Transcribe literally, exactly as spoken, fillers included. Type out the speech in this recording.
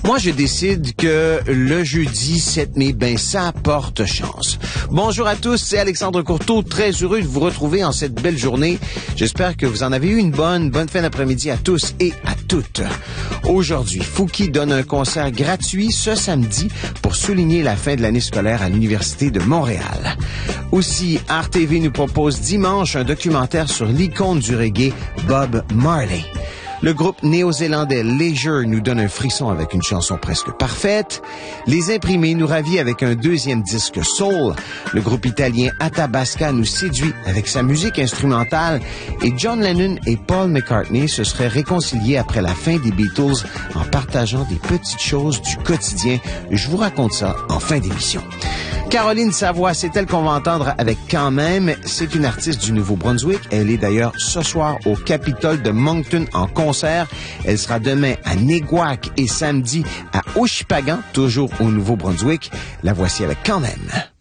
Moi, je décide que le jeudi sept mai, ben, ça porte chance. Bonjour à tous, c'est Alexandre Courteau, très heureux de vous retrouver en cette belle journée. J'espère que vous en avez eu une bonne, bonne fin d'après-midi à tous et à toutes. Aujourd'hui, Fouki donne un concert gratuit ce samedi pour souligner la fin de l'année scolaire à l'Université de Montréal. Aussi, Art T V nous propose dimanche un documentaire sur l'icône du reggae, Bob Marley. Le groupe néo-zélandais Leisure nous donne un frisson avec une chanson presque parfaite. Les Imprimés nous ravit avec un deuxième disque soul. Le groupe italien Athabasca nous séduit avec sa musique instrumentale. Et John Lennon et Paul McCartney se seraient réconciliés après la fin des Beatles en partageant des petites choses du quotidien. Je vous raconte ça en fin d'émission. Caroline Savoie, c'est elle qu'on va entendre avec Quand même. C'est une artiste du Nouveau-Brunswick. Elle est d'ailleurs ce soir au Capitole de Moncton en concert. Elle sera demain à Neguac et samedi à Oshipagan, toujours au Nouveau-Brunswick. La voici avec Quand même.